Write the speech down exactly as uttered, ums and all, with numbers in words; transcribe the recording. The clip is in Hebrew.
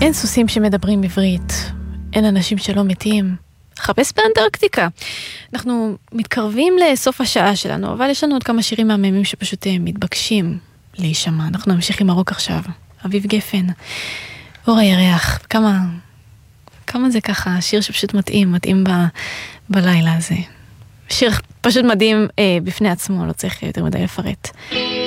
אין סוסים שמדברים עברית, אין אנשים שלא מתים. חפש באנטרקטיקה. אנחנו מתקרבים לסוף השעה שלנו, אבל יש לנו עוד כמה שירים מהממים שפשוט מתבקשים להישמע. אנחנו נמשיך עם הרוק עכשיו. אביב גפן, אור הירח, כמה, כמה זה ככה, שיר שפשוט מתאים, מתאים ב, בלילה הזה. שיר פשוט מדהים אה, בפני עצמו, לא צריך יותר מדי לפרט.